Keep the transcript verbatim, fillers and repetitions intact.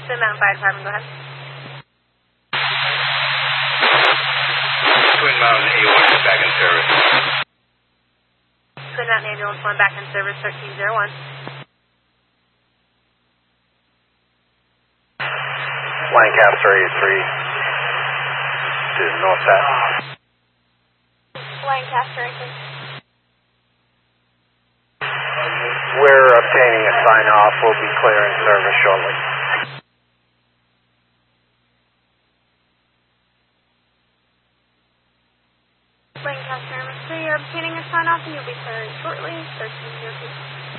The Mountain Fire Department, go ahead. Twin Mountain A one is back in service. Twin Mountain Ambulance one back in service, thirteen oh one. Lancaster eighty-three to North South. Lancaster eighty-three. We're obtaining a sign-off. We'll be clearing service shortly. Lancaster, so you're obtaining a sign-off and you'll be clearing shortly, thirteen oh two.